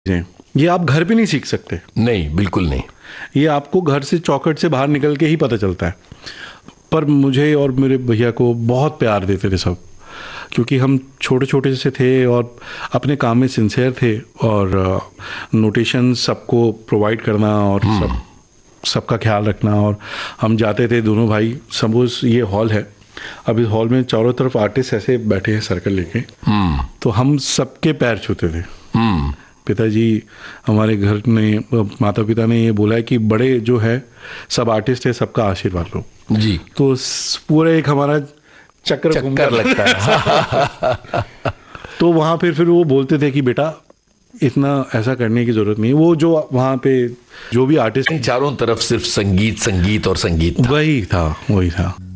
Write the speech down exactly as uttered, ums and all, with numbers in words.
हैं, ये आप घर पे नहीं सीख सकते। नहीं, बिल्कुल नहीं। ये आपको घर से चौखट से बाहर निकल के ही पता चलता है। पर मुझे और मेरे भैया को बहुत प्यार देते थे सब, क्योंकि हम छोटे छोटे से थे और अपने काम में सिंसियर थे, और नोटेशन सबको प्रोवाइड करना और सब सबका ख्याल रखना। और हम जाते थे दोनों भाई, सपोज ये हॉल है, अब इस हॉल में चारों तरफ आर्टिस्ट ऐसे बैठे हैं सर्कल लेके, तो हम सबके पैर छूते थे। पिताजी हमारे घर ने, माता पिता ने ये बोला है कि बड़े जो है सब आर्टिस्ट है, सबका आशीर्वाद लो जी। तो पूरा एक हमारा चक्कर चक्कर लगता है। तो वहाँ पे फिर वो बोलते थे कि बेटा इतना ऐसा करने की जरूरत नहीं। वो जो वहाँ पे जो भी आर्टिस्ट, चारों तरफ सिर्फ संगीत संगीत और संगीत था। वही था वही था